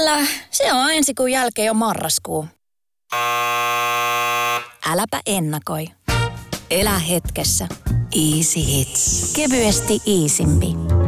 Älä, se on ensi kuun jälkeen jo marraskuu. Äläpä ennakoi. Elä hetkessä. Easy Hits. Kevyesti easimpi.